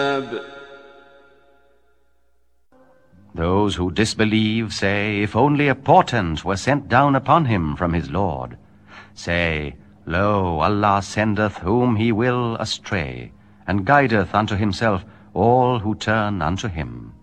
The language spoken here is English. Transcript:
Those who disbelieve say, if only a portent were sent down upon him from his Lord. Say, Lo, Allah sendeth whom he will astray, and guideth unto himself all who turn unto him.